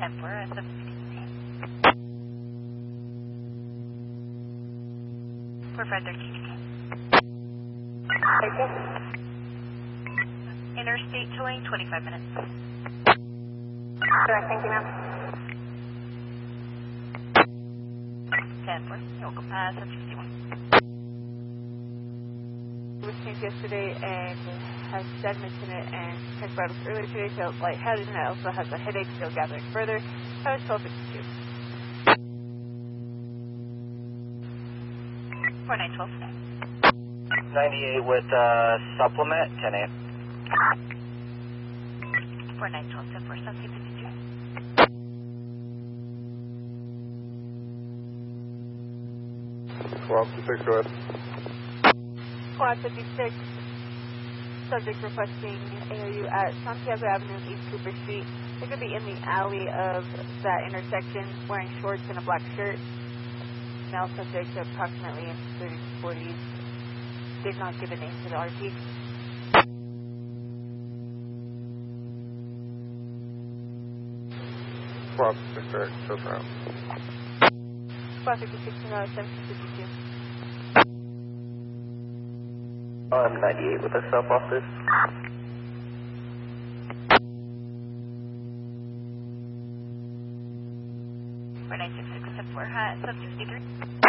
10-4, sub-60. 4513. Interstate towing, 25 minutes. Sure, thank you, ma'am. 10-4, you're welcome. Sub-61. Was changed yesterday and has sediment in it and transpired earlier today, felt lightheaded and also has a headache still gathering further. I was 1252. 4912. 98 with supplement, 10-8. 4912, 10-4, sub-52. Well, 56, go ahead. Squad 56, subject requesting AOU at Santiago Avenue and East Cooper Street. They're going to be in the alley of that intersection wearing shorts and a black shirt. Male subject approximately in 30s to 40s. Did not give a name to the RT. Squad 56, just around. Squad 56, 1752. 98 with a sub office. 4966, 10-4, sub-63.